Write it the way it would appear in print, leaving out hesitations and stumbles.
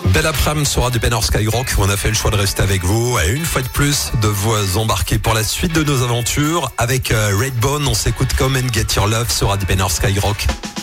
Belle après-midi sur Radio Benor Skyrock où on a fait le choix de rester avec vous et une fois de plus de vous embarquer pour la suite de nos aventures avec Redbone. On s'écoute Come and Get Your Love sur Radio Benor Skyrock.